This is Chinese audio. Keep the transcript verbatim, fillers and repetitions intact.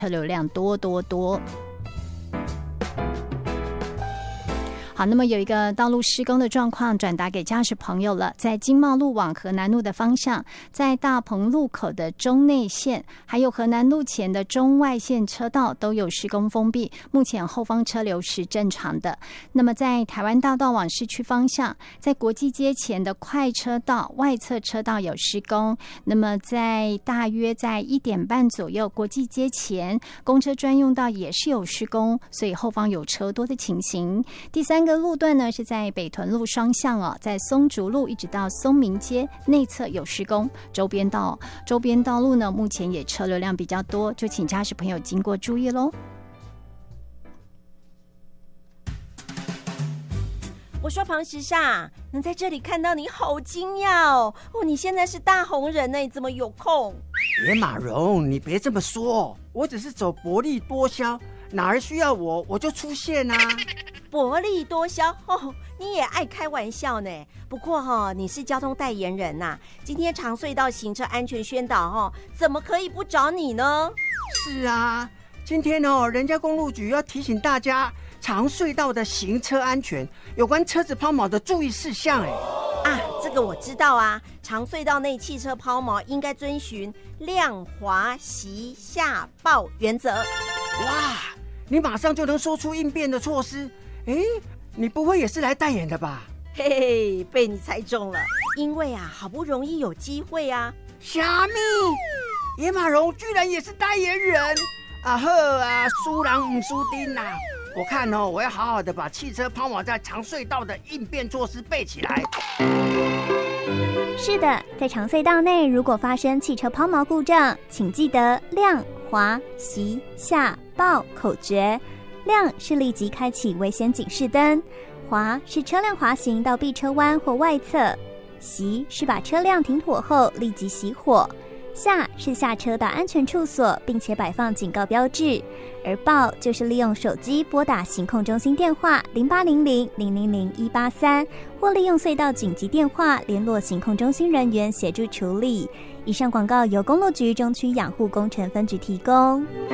车流量多多多。好，那么有一个道路施工的状况转达给驾驶朋友了，在经贸路往河南路的方向，在大鹏路口的中内线，还有河南路前的中外线车道都有施工封闭，目前后方车流是正常的。那么在台湾大道往市区方向，在国际街前的快车道外侧车道有施工，那么在大约在一点半左右，国际街前公车专用道也是有施工，所以后方有车多的情形。第三个路段呢是在北屯路双向哦，在松竹路一直到松明街内侧有施工，周边道周边道路呢目前也车流量比较多，就请驾驶朋友经过注意咯。 我说庞时尚，能在这里看到你好惊讶哦！哦，你现在是大红人呢，怎么有空？ 野马蓉，你别这么说，我只是走薄利多销，哪儿需要我我就出现啊。 薄利多销哦，你也爱开玩笑呢。不过哦，你是交通代言人呐、啊，今天长隧道行车安全宣导哦，怎么可以不找你呢？ 是啊，今天哦，人家公路局要提醒大家长隧道的行车安全，有关车子抛锚的注意事项。哎， 啊，这个我知道啊，长隧道内汽车抛锚应该遵循量滑息下报原则。 哇，你马上就能说出应变的措施。哎，你不会也是来代言的吧？ 嘿嘿，被你猜中了，因为啊，好不容易有机会啊。 虾米？野马蓉居然也是代言人啊！呵啊，输人唔输丁啊！我看哦，我要好好的把汽车抛锚在长隧道的应变措施背起来。 是的，在长隧道内，如果发生汽车抛锚故障，请记得亮、滑、息、下、报口诀。亮是立即开启危险警示灯，滑是车辆滑行到避车弯或外侧，熄是把车辆停妥后立即熄火，下是下车到安全处所并且摆放警告标志，而报就是利用手机拨打行控中心电话零八零零零零零一八三，或利用隧道紧急电话联络行控中心人员协助处理。以上广告由公路局中区养护工程分局提供。